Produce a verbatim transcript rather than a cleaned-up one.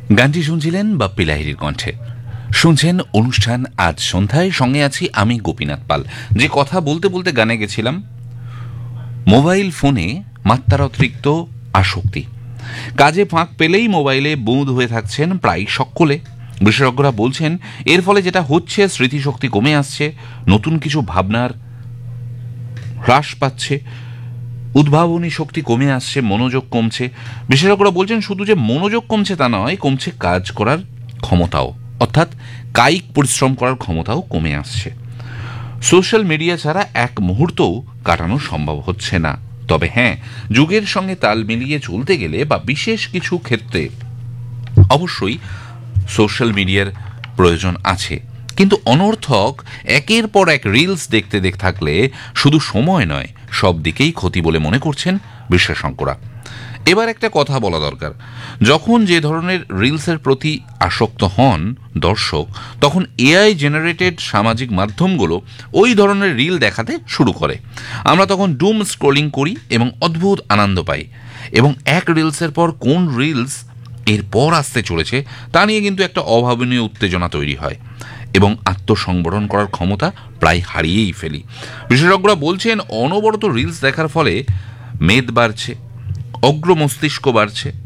গানটি শুনছিলেন বাপ্পি লাহিড়ীর কণ্ঠে। শুনছেন অনুষ্ঠান আজ সন্ধ্যায়, সঙ্গে আছি আমি গোপীনাথ পাল। যে কথা বলতে বলতে গানে গেছিলাম, মোবাইল ফোনে মাত্রাতিরিক্ত আসক্তি। কাজে ফাঁক পেলেই মোবাইলে বুঁদ হয়ে থাকছেন প্রায় সকলে। বিশেষজ্ঞরা বলছেন এর ফলে যেটা হচ্ছে, স্মৃতিশক্তি কমে আসছে, নতুন কিছু ভাবনার হ্রাস পাচ্ছে, উদ্ভাবনী শক্তি কমে আসছে, মনোযোগ কমছে। বিশেষজ্ঞরা বলছেন শুধু যে মনোযোগ কমছে তা নয়, কমছে কাজ করার ক্ষমতাও, অর্থাৎ কায়িক পরিশ্রম করার ক্ষমতাও কমে আসছে। সোশ্যাল মিডিয়া ছাড়া এক মুহূর্তও কাটানো সম্ভব হচ্ছে না। তবে হ্যাঁ, যুগের সঙ্গে তাল মিলিয়ে চলতে গেলে বা বিশেষ কিছু ক্ষেত্রে অবশ্যই সোশ্যাল মিডিয়ার প্রয়োজন আছে, কিন্তু অনর্থক একের পর এক রিলস দেখতে দেখতে থাকলে শুধু সময় নয়, সব দিকেই ক্ষতি বলে মনে করছেন বিশেষজ্ঞরা। এবার একটা কথা বলা দরকার, যখন যে ধরনের রিলসের প্রতি আসক্ত হন দর্শক, তখন এআই জেনারেটেড সামাজিক মাধ্যমগুলো ওই ধরনের রিল দেখাতে শুরু করে। আমরা তখন ডুম স্ক্রলিং করি এবং অদ্ভুত আনন্দ পাই, এবং এক রিলসের পর কোন রিলস এরপর আসতে চলেছে তা নিয়ে কিন্তু একটা অভাবনীয় উত্তেজনা তৈরি হয় এবং আত্মসংবরণ করার ক্ষমতা প্রায় হারিয়েই ফেলি। বিশেষজ্ঞরা বলছেন অনবরত রিলস দেখার ফলে মেদ বাড়ছে, অগ্র মস্তিষ্ক বাড়ছে,